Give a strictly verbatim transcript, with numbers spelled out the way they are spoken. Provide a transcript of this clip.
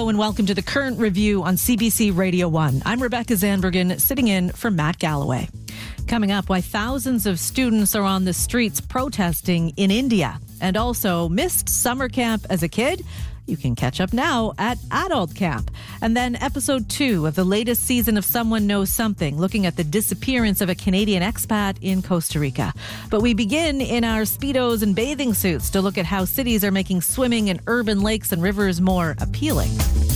Hello and welcome to the Current Review on C B C Radio one. I'm Rebecca Zandbergen, sitting in for Matt Galloway. Coming up, why thousands of students are on the streets protesting in India, and also missed summer camp as a kid. You can catch up now at Adult Camp. And then episode two of the latest season of Someone Knows Something, looking at the disappearance of a Canadian expat in Costa Rica. But we begin in our Speedos and bathing suits to look at how cities are making swimming in urban lakes and rivers more appealing.